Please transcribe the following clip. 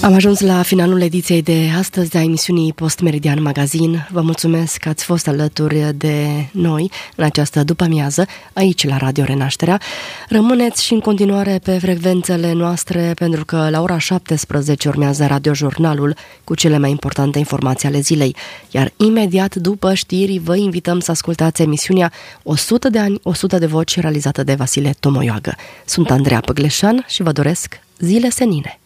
Am ajuns la finalul ediției de astăzi a emisiunii Post-Meridian Magazin. Vă mulțumesc că ați fost alături de noi în această după-amiază, aici la Radio Renașterea. Rămâneți și în continuare pe frecvențele noastre, pentru că la ora 17 urmează radiojurnalul cu cele mai importante informații ale zilei. Iar imediat după știri vă invităm să ascultați emisiunea 100 de ani, 100 de voci, realizată de Vasile Tomoioagă. Sunt Andreea Păgleșan și vă doresc zile senine.